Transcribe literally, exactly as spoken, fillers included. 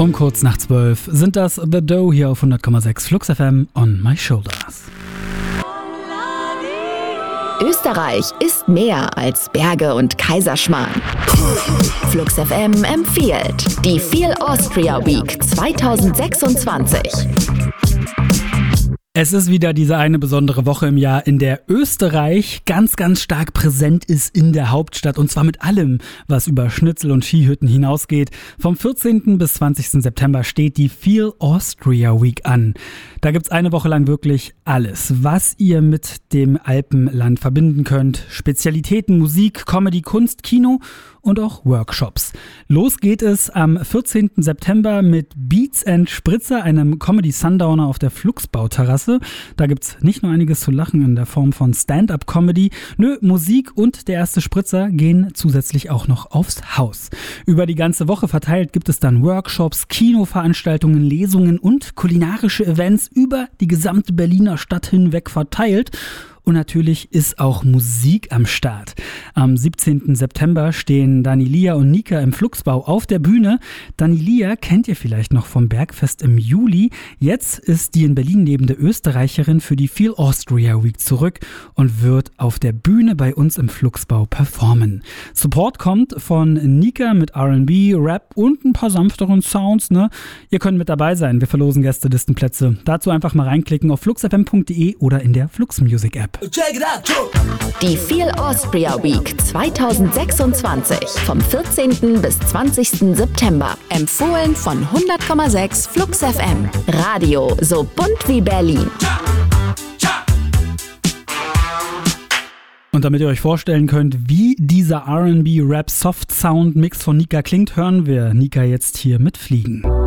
Um kurz nach zwölf sind das The Doe hier auf hundert Komma sechs Flux F M on my shoulders. Österreich ist mehr als Berge und Kaiserschmarrn. Flux F M empfiehlt die Feel Austria Week zwanzig sechsundzwanzig. Es ist wieder diese eine besondere Woche im Jahr, in der Österreich ganz, ganz stark präsent ist in der Hauptstadt. Und zwar mit allem, was über Schnitzel und Skihütten hinausgeht. Vom vierzehnten bis zwanzigsten September steht die Feel Austria Week an. Da gibt's eine Woche lang wirklich alles, was ihr mit dem Alpenland verbinden könnt. Spezialitäten, Musik, Comedy, Kunst, Kino und auch Workshops. Los geht es am vierzehnten September mit Beats and Spritzer, einem Comedy-Sundowner auf der Fluxbauterrasse. Da gibt's nicht nur einiges zu lachen in der Form von Stand-Up-Comedy. Nö, Musik und der erste Spritzer gehen zusätzlich auch noch aufs Haus. Über die ganze Woche verteilt gibt es dann Workshops, Kinoveranstaltungen, Lesungen und kulinarische Events über die gesamte Berliner Stadt hinweg verteilt. Und natürlich ist auch Musik am Start. Am siebzehnten September stehen Dani Lia und Nika im Fluxbau auf der Bühne. Dani Lia kennt ihr vielleicht noch vom Bergfest im Juli. Jetzt ist die in Berlin lebende Österreicherin für die Feel Austria Week zurück und wird auf der Bühne bei uns im Fluxbau performen. Support kommt von Nika mit R and B, Rap und ein paar sanfteren Sounds. Ne? Ihr könnt mit dabei sein. Wir verlosen Gästelistenplätze. Dazu einfach mal reinklicken auf flux f m punkt d e oder in der Flux Music App. Die Feel Austria Week zwanzig sechsundzwanzig vom vierzehnten bis zwanzigsten September. Empfohlen von hundert Komma sechs Flux F M. Radio so bunt wie Berlin. Und damit ihr euch vorstellen könnt, wie dieser R and B Rap Soft Sound Mix von Nika klingt, hören wir Nika jetzt hier mit Fliegen.